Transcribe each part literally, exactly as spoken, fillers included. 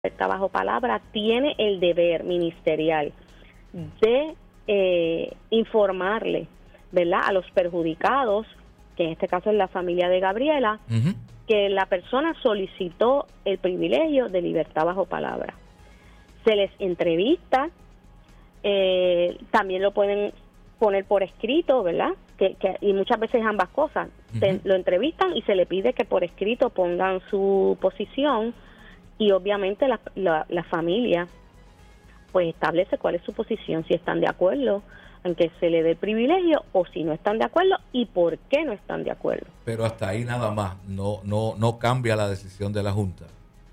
Libertad Bajo Palabra tiene el deber ministerial de eh, informarle, ¿verdad?, a los perjudicados, que en este caso es la familia de Gabriela, uh-huh. que la persona solicitó el privilegio de libertad bajo palabra. Se les entrevista, eh, también lo pueden poner por escrito, ¿verdad? Que, que, y muchas veces ambas cosas. Uh-huh. Se, lo entrevistan y se le pide que por escrito pongan su posición, y obviamente la, la, la familia pues establece cuál es su posición, si están de acuerdo en que se le dé el privilegio o si no están de acuerdo y por qué no están de acuerdo. Pero hasta ahí nada más, no no no cambia la decisión de la Junta.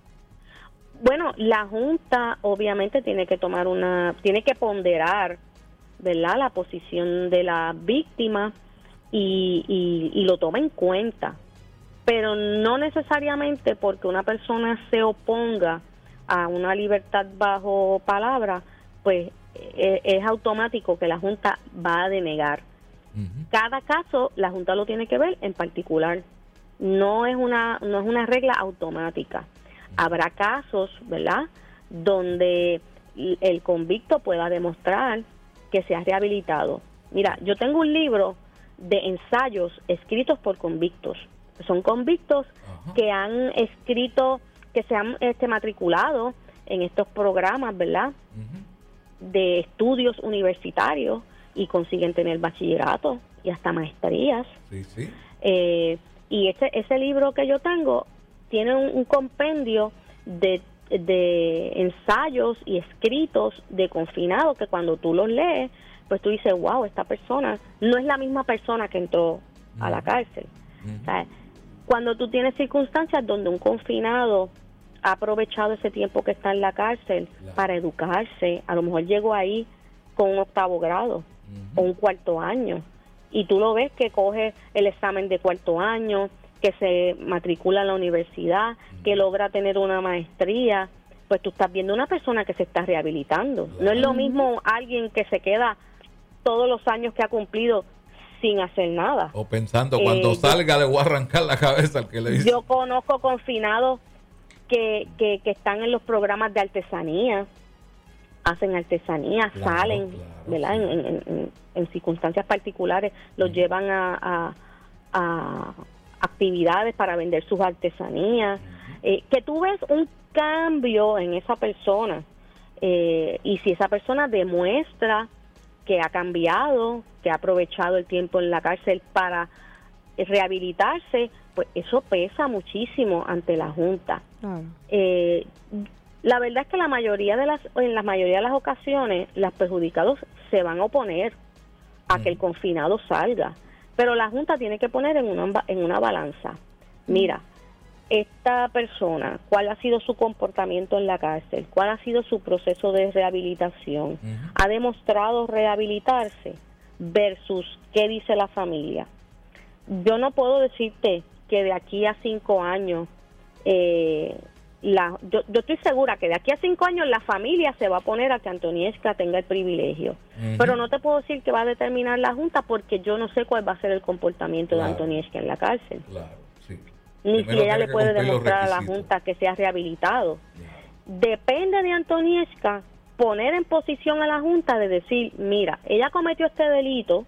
Bueno, la Junta obviamente tiene que tomar una, tiene que ponderar, ¿verdad?, la posición de la víctima y, y, y lo toma en cuenta, pero no necesariamente porque una persona se oponga a una libertad bajo palabra, pues eh, es automático que la Junta va a denegar. Uh-huh. Cada caso la Junta lo tiene que ver en particular. No es una no es una regla automática. Uh-huh. Habrá casos, ¿verdad?, donde el convicto pueda demostrar que se ha rehabilitado. Mira, yo tengo un libro de ensayos escritos por convictos. Son convictos uh-huh. que han escrito, que se han este, matriculado en estos programas, ¿verdad?, uh-huh. de estudios universitarios y consiguen tener bachillerato y hasta maestrías. Sí, sí. Eh, y ese ese libro que yo tengo tiene un, un compendio de, de ensayos y escritos de confinados que cuando tú los lees, pues tú dices, wow, esta persona no es la misma persona que entró uh-huh. a la cárcel. Uh-huh. O sea, cuando tú tienes circunstancias donde un confinado ha aprovechado ese tiempo que está en la cárcel claro. para educarse, a lo mejor llegó ahí con un octavo grado uh-huh. o un cuarto año, y tú lo ves que coge el examen de cuarto año, que se matricula en la universidad, uh-huh. que logra tener una maestría, pues tú estás viendo una persona que se está rehabilitando. Claro. No es lo mismo alguien que se queda todos los años que ha cumplido sin hacer nada. O pensando, cuando eh, salga yo, le voy a arrancar la cabeza al que le dice. Yo conozco confinados que, que, que están en los programas de artesanía, hacen artesanía, claro, salen, claro, ¿verdad? Sí. En, en, en, en circunstancias particulares, los sí. llevan a, a, a actividades para vender sus artesanías. Uh-huh. Eh, que tú ves un cambio en esa persona, eh, y si esa persona demuestra que ha cambiado, que ha aprovechado el tiempo en la cárcel para rehabilitarse, pues eso pesa muchísimo ante la Junta. Claro. Eh, la verdad es que la mayoría de las, en la mayoría de las ocasiones, los perjudicados se van a oponer a mm. que el confinado salga, pero la Junta tiene que poner en una, en una balanza. Mm. Mira, esta persona, cuál ha sido su comportamiento en la cárcel, cuál ha sido su proceso de rehabilitación, uh-huh. ha demostrado rehabilitarse versus qué dice la familia. Yo no puedo decirte que de aquí a cinco años, eh, la, yo, yo estoy segura que de aquí a cinco años la familia se va a poner a que Antonieshka tenga el privilegio, uh-huh. pero no te puedo decir que va a determinar la Junta porque yo no sé cuál va a ser el comportamiento claro. de Antonieshka en la cárcel. Claro, sí. Ni si ella le puede demostrar a la Junta que se ha rehabilitado. Yeah. Depende de Antonieshka poner en posición a la Junta de decir, mira, ella cometió este delito,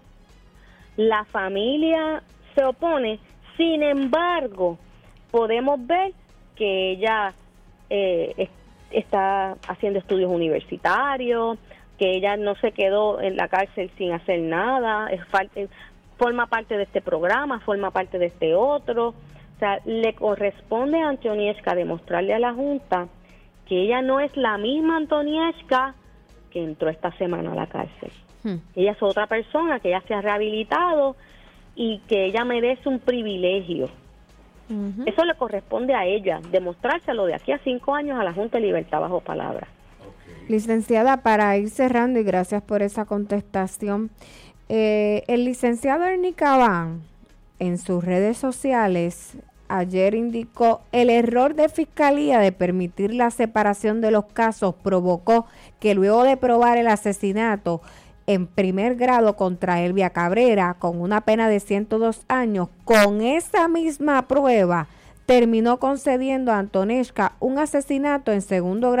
la familia se opone, sin embargo, podemos ver que ella eh, es, está haciendo estudios universitarios, que ella no se quedó en la cárcel sin hacer nada, es, es, forma parte de este programa, forma parte de este otro. O sea, le corresponde a Antonieshka demostrarle a la Junta que ella no es la misma Antonieshka que entró esta semana a la cárcel. Hmm. Ella es otra persona, que ella se ha rehabilitado y que ella merece un privilegio. Uh-huh. Eso le corresponde a ella, demostrárselo de aquí a cinco años a la Junta de Libertad Bajo Palabra. Okay. Licenciada, para ir cerrando, y gracias por esa contestación, eh, el licenciado Ernie Cabán en sus redes sociales ayer indicó: el error de Fiscalía de permitir la separación de los casos provocó que luego de probar el asesinato en primer grado contra Elvia Cabrera con una pena de ciento dos años, con esa misma prueba terminó concediendo a Antonesca un asesinato en segundo grado